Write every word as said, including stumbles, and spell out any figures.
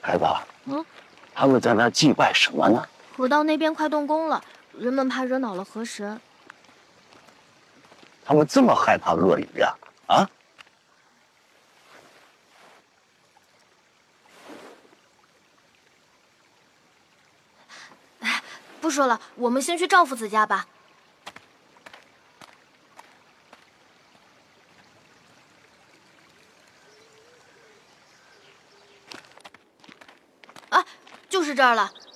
孩子， 嗯， 他们在那祭拜什么呢？ 河道那边快动工了，人们怕惹恼了河神。 他们这么害怕鳄鱼呀？啊？ 不说了，我们先去赵父子家吧。啊，就是这儿了。